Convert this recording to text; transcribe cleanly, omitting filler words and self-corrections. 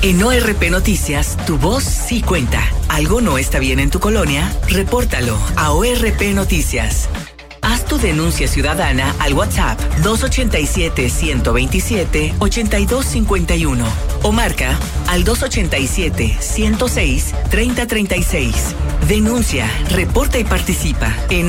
En ORP Noticias, tu voz sí cuenta. ¿Algo no está bien en tu colonia? Repórtalo a ORP Noticias. Haz tu denuncia ciudadana al WhatsApp 287-127-8251 o marca al 287-106-3036. Denuncia, reporta y participa en